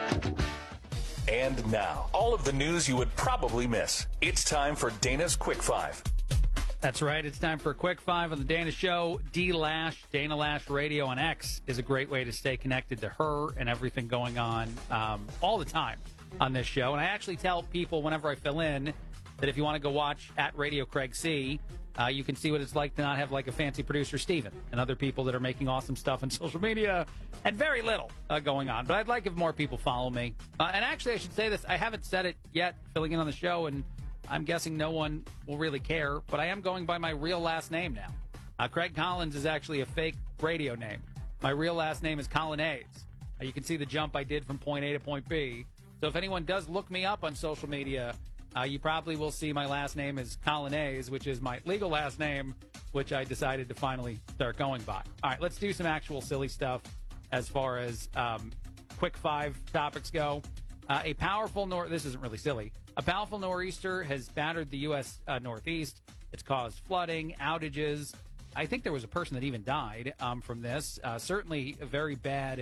And now, all of the news you would probably miss. It's time for Dana's Quick Five. That's right. It's time for a Quick Five on the Dana Show. D-Lash, Dana Lash Radio on X is a great way to stay connected to her and everything going on all the time on this show. And I actually tell people whenever I fill in that if you want to go watch at Radio Craig C, you can see what it's like to not have like a fancy producer, Steven, and other people that are making awesome stuff on social media and very little going on. But I'd like if more people follow me. And actually, I should say this. I haven't said it yet, filling in on the show, and I'm guessing no one will really care, but I am going by my real last name now. Craig Collins is actually a fake radio name. My real last name is Colonnades. You can see the jump I did from point A to point B. So if anyone does look me up on social media, you probably will see my last name is Colonnades, which is my legal last name, which I decided to finally start going by. All right, let's do some actual silly stuff as far as quick five topics go. A powerful this isn't really silly. A powerful nor'easter has battered the U.S. Northeast. It's caused flooding, outages. I think there was a person that even died from this. Certainly a very bad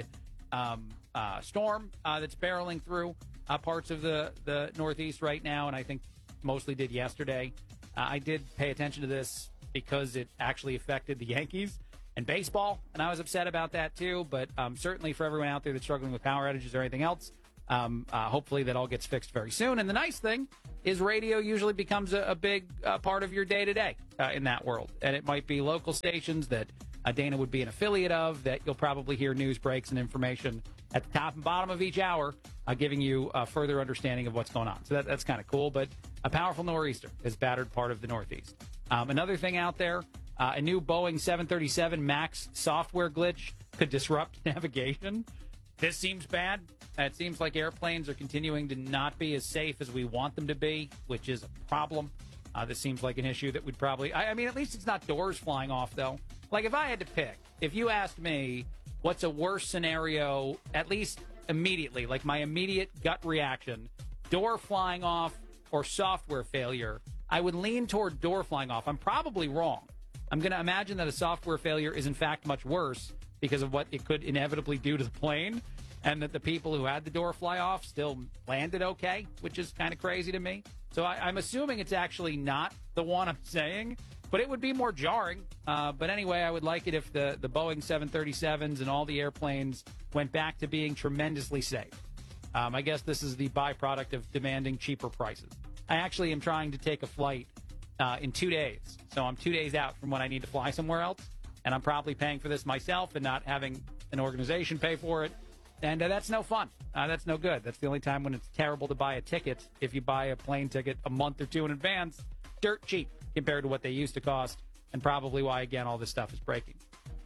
storm that's barreling through parts of the Northeast right now, and I think mostly did yesterday. I did pay attention to this because it actually affected the Yankees and baseball, and I was upset about that too, but certainly for everyone out there that's struggling with power outages or anything else, hopefully that all gets fixed very soon. And the nice thing is radio usually becomes a big part of your day-to-day in that world, and it might be local stations that Dana would be an affiliate of that you'll probably hear news breaks and information at the top and bottom of each hour, giving you a further understanding of what's going on. So that's kind of cool, but a powerful nor'easter has battered part of the Northeast. Another thing out there, a new Boeing 737 MAX software glitch could disrupt navigation. This seems bad. It seems like airplanes are continuing to not be as safe as we want them to be, which is a problem. This seems like an issue that would probably... I mean, at least it's not doors flying off, though. Like, if I had to pick, if you asked me what's a worse scenario, at least immediately, like my immediate gut reaction, door flying off or software failure, I would lean toward door flying off. I'm probably wrong. I'm going to imagine that a software failure is, in fact, much worse because of what it could inevitably do to the plane, and that the people who had the door fly off still landed okay, which is kind of crazy to me. So I'm assuming it's actually not the one I'm saying, but it would be more jarring. But anyway, I would like it if the Boeing 737s and all the airplanes went back to being tremendously safe. I guess this is the byproduct of demanding cheaper prices. I actually am trying to take a flight in 2 days. So I'm 2 days out from when I need to fly somewhere else. And I'm probably paying for this myself and not having an organization pay for it. And that's no fun. That's no good. That's the only time when it's terrible to buy a ticket. If you buy a plane ticket a month or two in advance, dirt cheap compared to what they used to cost, and probably why, again, all this stuff is breaking.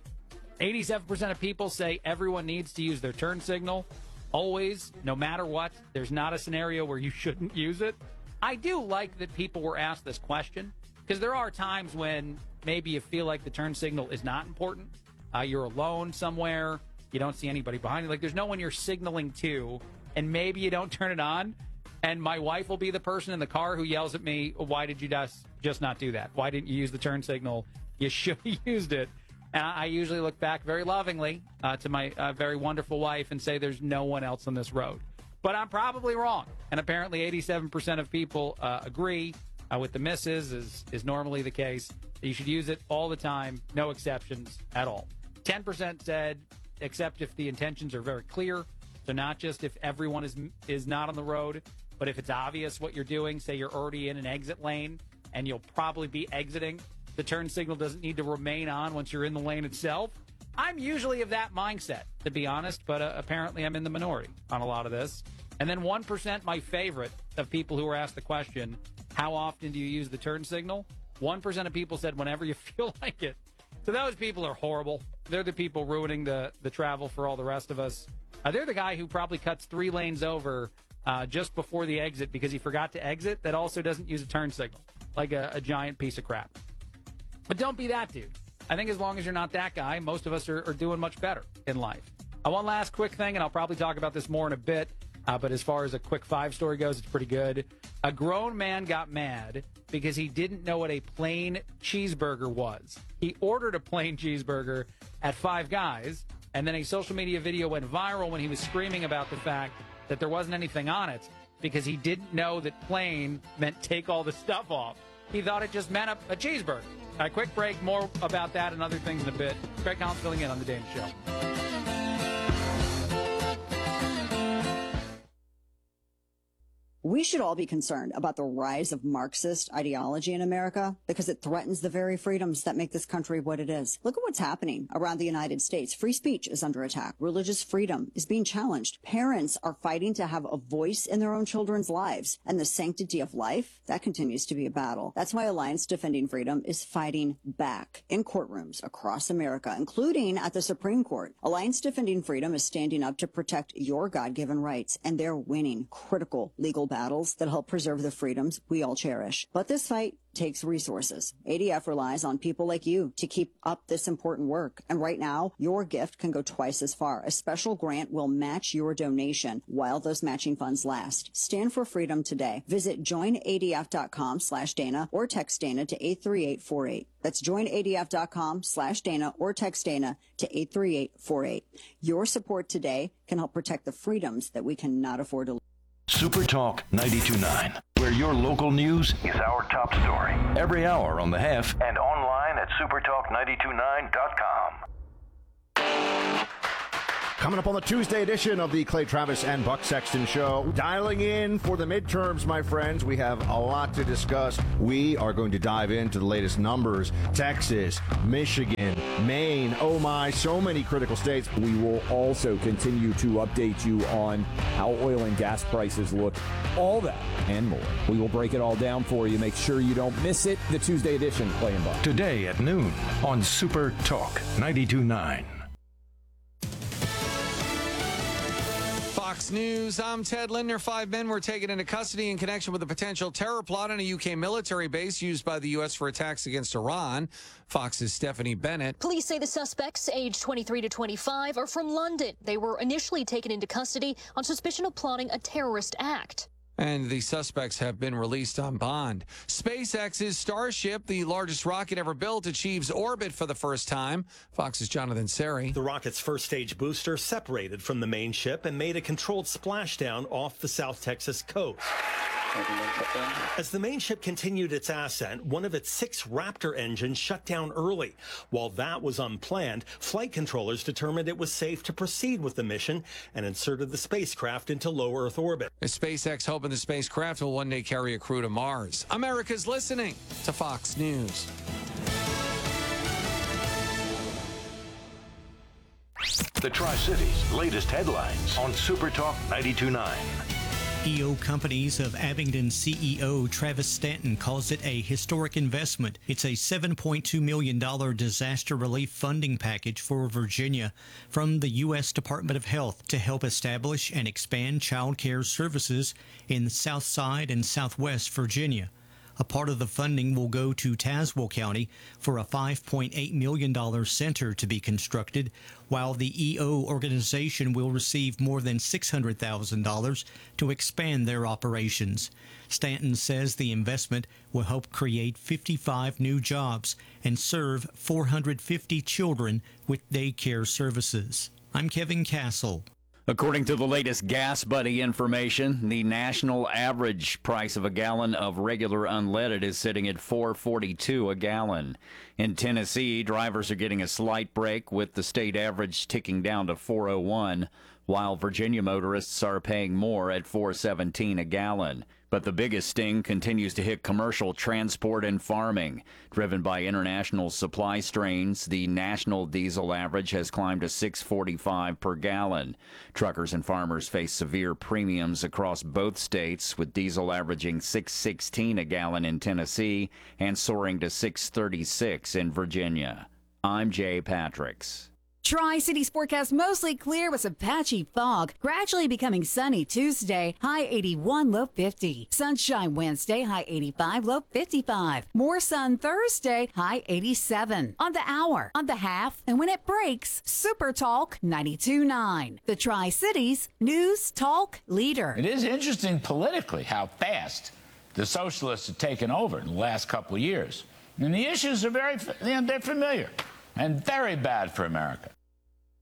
87% of people say everyone needs to use their turn signal. Always, no matter what. There's not a scenario where you shouldn't use it. I do like that people were asked this question, because there are times when maybe you feel like the turn signal is not important. You're alone somewhere. You don't see anybody behind you. Like, there's no one you're signaling to, and maybe you don't turn it on. And my wife will be the person in the car who yells at me, why did you just not do that? Why didn't you use the turn signal? You should have used it. And I usually look back very lovingly to my very wonderful wife and say there's no one else on this road. But I'm probably wrong. And apparently 87% of people agree with the misses, is normally the case. You should use it all the time, no exceptions at all. 10% said except if the intentions are very clear. So not just if everyone is not on the road, but if it's obvious what you're doing, say you're already in an exit lane and you'll probably be exiting, the turn signal doesn't need to remain on once you're in the lane itself. I'm usually of that mindset, to be honest, but apparently I'm in the minority on a lot of this. And then 1%, my favorite of people who were asked the question, how often do you use the turn signal? 1% of people said whenever you feel like it. So those people are horrible. They're the people ruining the travel for all the rest of us. They're the guy who probably cuts 3 lanes over just before the exit because he forgot to exit that also doesn't use a turn signal, like a giant piece of crap. But don't be that dude. I think as long as you're not that guy, most of us are doing much better in life. One last quick thing, and I'll probably talk about this more in a bit, but as far as a quick 5 story goes, it's pretty good. A grown man got mad because he didn't know what a plain cheeseburger was. He ordered a plain cheeseburger at Five Guys, and then a social media video went viral when he was screaming about the fact that there wasn't anything on it because he didn't know that plain meant take all the stuff off. He thought it just meant a cheeseburger. A quick break, more about that and other things in a bit. Greg Collins filling in on The Dana Show. We should all be concerned about the rise of Marxist ideology in America because it threatens the very freedoms that make this country what it is. Look at what's happening around the United States. Free speech is under attack. Religious freedom is being challenged. Parents are fighting to have a voice in their own children's lives. And the sanctity of life, that continues to be a battle. That's why Alliance Defending Freedom is fighting back in courtrooms across America, including at the Supreme Court. Alliance Defending Freedom is standing up to protect your God-given rights, and they're winning critical legal battles that help preserve the freedoms we all cherish. But this fight takes resources. ADF relies on people like you to keep up this important work. And right now, your gift can go twice as far. A special grant will match your donation while those matching funds last. Stand for freedom today. Visit joinadf.com/Dana or text Dana to 83848. That's joinadf.com/Dana or text Dana to 83848. Your support today can help protect the freedoms that we cannot afford to lose. Super Talk 92.9, where your local news is our top story. Every hour on the Hef and online at supertalk929.com. Coming up on the Tuesday edition of the Clay Travis and Buck Sexton Show. Dialing in for the midterms, my friends. We have a lot to discuss. We are going to dive into the latest numbers. Texas, Michigan, Maine. Oh my, so many critical states. We will also continue to update you on how oil and gas prices look. All that and more. We will break it all down for you. Make sure you don't miss it. The Tuesday edition, Clay and Buck. Today at noon on Super Talk 92.9. Fox News, I'm Ted Lindner. 5 men were taken into custody in connection with a potential terror plot on a UK military base used by the U.S. for attacks against Iran. Fox's Stephanie Bennett. Police say the suspects, aged 23 to 25, are from London. They were initially taken into custody on suspicion of plotting a terrorist act. And the suspects have been released on bond. SpaceX's Starship, the largest rocket ever built, achieves orbit for the first time. Fox's Jonathan Seri. The rocket's first stage booster separated from the main ship and made a controlled splashdown off the South Texas coast. As the main ship continued its ascent, one of its 6 Raptor engines shut down early. While that was unplanned, flight controllers determined it was safe to proceed with the mission and inserted the spacecraft into low Earth orbit. SpaceX hoping the spacecraft will one day carry a crew to Mars. America's listening to Fox News. The Tri-Cities' latest headlines on Super Talk 92.9. EO Companies of Abingdon CEO Travis Stanton calls it a historic investment. It's a $7.2 million disaster relief funding package for Virginia from the U.S. Department of Health to help establish and expand child care services in Southside and Southwest Virginia. A part of the funding will go to Tazewell County for a $5.8 million center to be constructed, while the EO organization will receive more than $600,000 to expand their operations. Stanton says the investment will help create 55 new jobs and serve 450 children with daycare services. I'm Kevin Castle. According to the latest Gas Buddy information, the national average price of a gallon of regular unleaded is sitting at $4.42 a gallon. In Tennessee, drivers are getting a slight break with the state average ticking down to $4.01, while Virginia motorists are paying more at $4.17 a gallon. But the biggest sting continues to hit commercial transport and farming. Driven by international supply strains, the national diesel average has climbed to $6.45 per gallon. Truckers and farmers face severe premiums across both states, with diesel averaging $6.16 a gallon in Tennessee and soaring to $6.36 in Virginia. I'm Jay Patricks. Tri-Cities forecast mostly clear with some patchy fog. Gradually becoming sunny Tuesday, high 81, low 50. Sunshine Wednesday, high 85, low 55. More sun Thursday, high 87. On the hour, on the half, and when it breaks, Super Talk 92.9. The Tri-Cities News Talk Leader. It is interesting politically how fast the socialists have taken over in the last couple of years. And the issues are they're familiar and very bad for America.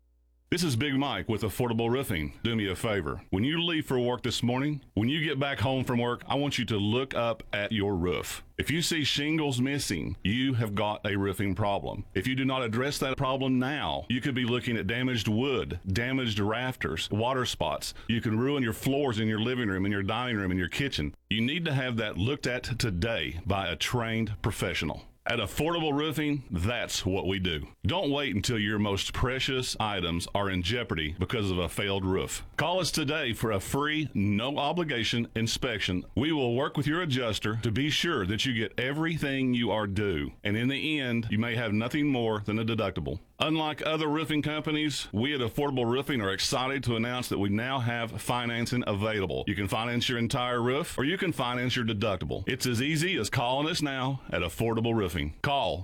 This is Big Mike with Affordable Roofing. Do me a favor. When you leave for work this morning, when you get back home from work, I want you to look up at your roof. If you see shingles missing, you have got a roofing problem. If you do not address that problem now, you could be looking at damaged wood, damaged rafters, water spots. You can ruin your floors in your living room, in your dining room, in your kitchen. You need to have that looked at today by a trained professional. At Affordable Roofing, that's what we do. Don't wait until your most precious items are in jeopardy because of a failed roof. Call us today for a free, no-obligation inspection. We will work with your adjuster to be sure that you get everything you are due. And in the end, you may have nothing more than a deductible. Unlike other roofing companies, we at Affordable Roofing are excited to announce that we now have financing available. You can finance your entire roof, or you can finance your deductible. It's as easy as calling us now at Affordable Roofing. Call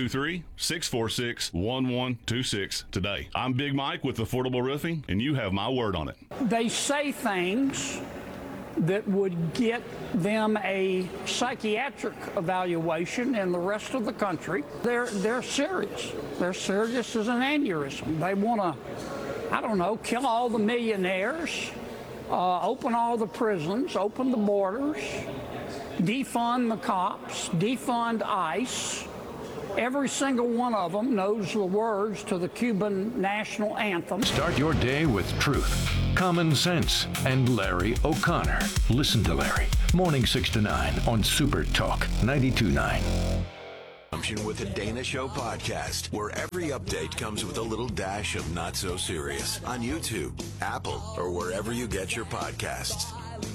423-646-1126 today. I'm Big Mike with Affordable Roofing, and you have my word on it. They say things that would get them a psychiatric evaluation in the rest of the country. They're serious. They're serious as an aneurysm. They want to, I don't know, kill all the millionaires, open all the prisons, open the borders, defund the cops, defund ICE. Every single one of them knows the words to the Cuban national anthem. Start your day with truth, common sense, and Larry O'Connor. Listen to Larry. Morning 6 to 9 on Super Talk 92.9. With the Dana Show podcast, where every update comes with a little dash of not so serious, on YouTube, Apple, or wherever you get your podcasts.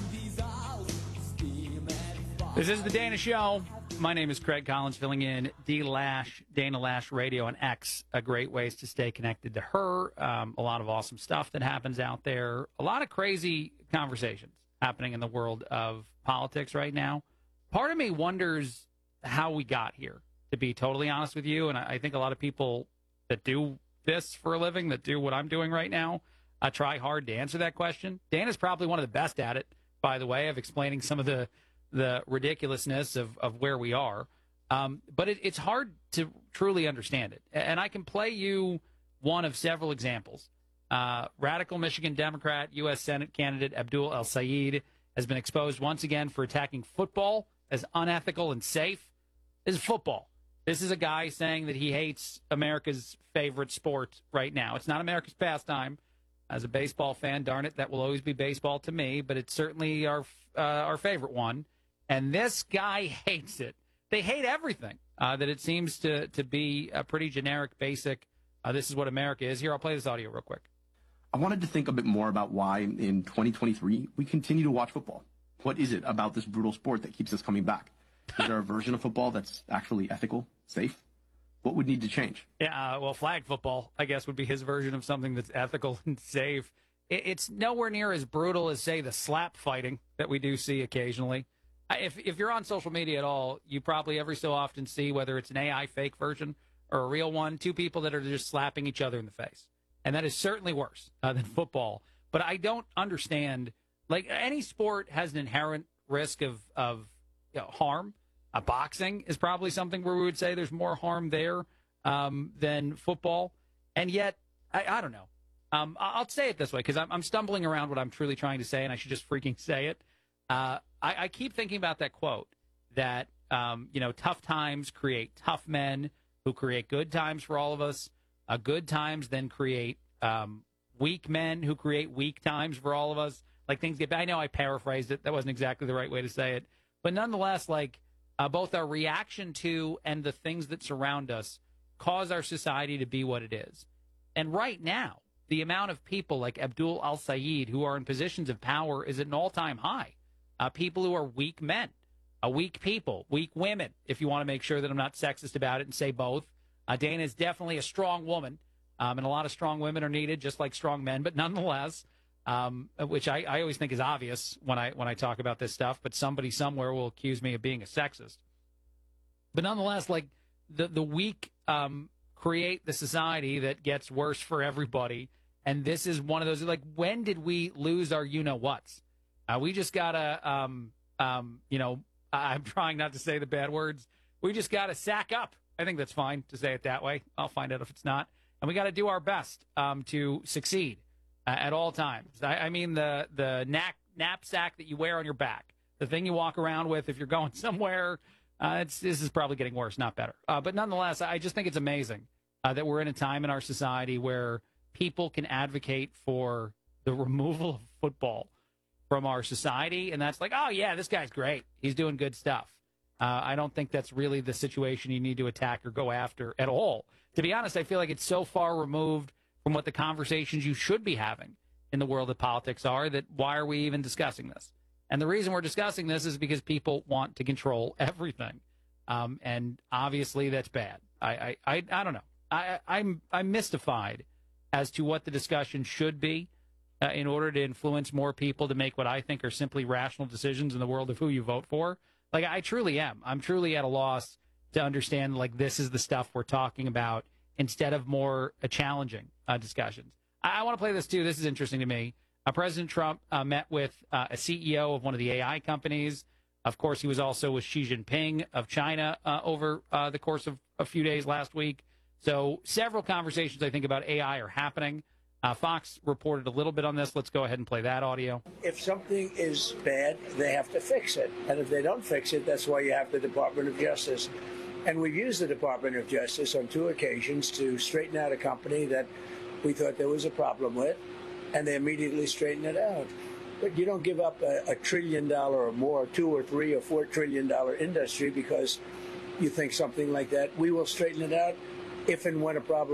This is the Dana Show. My name is Craig Collins, filling in D-Lash, Dana Lash Radio on X. A great ways to stay connected to her. A lot of awesome stuff that happens out there. A lot of crazy conversations happening in the world of politics right now. Part of me wonders how we got here, to be totally honest with you. And I think a lot of people that do this for a living, that do what I'm doing right now, try hard to answer that question. Dana's probably one of the best at it, by the way, of explaining some of the ridiculousness of where we are. But it's hard to truly understand it. And I can play you one of several examples. Radical Michigan Democrat, U.S. Senate candidate Abdul El-Sayed has been exposed once again for attacking football as unethical and safe. This is football. This is a guy saying that he hates America's favorite sport right now. It's not America's pastime. As a baseball fan, darn it, that will always be baseball to me, but it's certainly our favorite one. And this guy hates it. They hate everything. That it seems to be a pretty generic, basic, this is what America is. Here, I'll play this audio real quick. I wanted to think a bit more about why in 2023 we continue to watch football. What is it about this brutal sport that keeps us coming back? Is there a version of football that's actually ethical, safe? What would need to change? Yeah, well, flag football, I guess, would be his version of something that's ethical and safe. It's nowhere near as brutal as, say, the slap fighting that we do see occasionally. If you're on social media at all, you probably every so often see, whether it's an AI fake version or a real one, two people that are just slapping each other in the face. And that is certainly worse than football. But I don't understand, like, any sport has an inherent risk of harm. Boxing is probably something where we would say there's more harm there than football. And yet, I don't know. I'll say it this way, because I'm stumbling around what I'm truly trying to say, and I should just freaking say it. I keep thinking about that quote that, tough times create tough men who create good times for all of us. Good times then create weak men who create weak times for all of us. Like, things get bad. I know I paraphrased it. That wasn't exactly the right way to say it. But nonetheless, both our reaction to and the things that surround us cause our society to be what it is. And right now, the amount of people like Abdul El-Sayed who are in positions of power is at an all-time high. People who are weak men, weak people, weak women, if you want to make sure that I'm not sexist about it and say both. Dana is definitely a strong woman, and a lot of strong women are needed, just like strong men. But nonetheless, which I always think is obvious when I talk about this stuff, but somebody somewhere will accuse me of being a sexist. But nonetheless, the weak create the society that gets worse for everybody. And this is one of those, when did we lose our you-know-whats? We just got to, I'm trying not to say the bad words. We just got to sack up. I think that's fine to say it that way. I'll find out if it's not. and we got to do our best to succeed at all times. I mean, the knapsack that you wear on your back, the thing you walk around with if you're going somewhere, this is probably getting worse, not better. But nonetheless, I just think it's amazing that we're in a time in our society where people can advocate for the removal of football from our society, and that's like, oh, yeah, this guy's great. He's doing good stuff. I don't think that's really the situation you need to attack or go after at all. To be honest, I feel like it's so far removed from what the conversations you should be having in the world of politics are that why are we even discussing this? And the reason we're discussing this is because people want to control everything. And obviously that's bad. I don't know. I'm mystified as to what the discussion should be in order to influence more people to make what I think are simply rational decisions in the world of who you vote for. Like, I truly am. I'm truly at a loss to understand, like, this is the stuff we're talking about instead of more challenging discussions. I want to play this, too. This is interesting to me. President Trump met with a CEO of one of the AI companies. Of course, he was also with Xi Jinping of China over the course of a few days last week. So several conversations, I think, about AI are happening. Fox reported a little bit on this. Let's go ahead and play that audio. If something is bad, they have to fix it. And if they don't fix it, that's why you have the Department of Justice. And we've used the Department of Justice on 2 occasions to straighten out a company that we thought there was a problem with, and they immediately straightened it out. But you don't give up a $1 trillion or more, $2 or $3 or $4 trillion industry because you think something like that. We will straighten it out if and when a problem